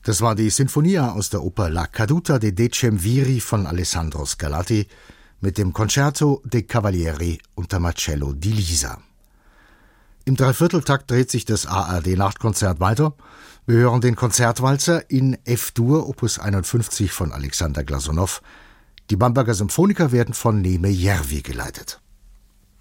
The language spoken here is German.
Das war die Sinfonia aus der Oper La Caduta de Decemviri von Alessandro Scarlatti mit dem Concerto de Cavalieri unter Marcello di Lisa. Im Dreivierteltakt dreht sich das ARD-Nachtkonzert weiter. Wir hören den Konzertwalzer in F-Dur, Opus 51 von Alexander Glasunow. Die Bamberger Symphoniker werden von Neme Järvi geleitet.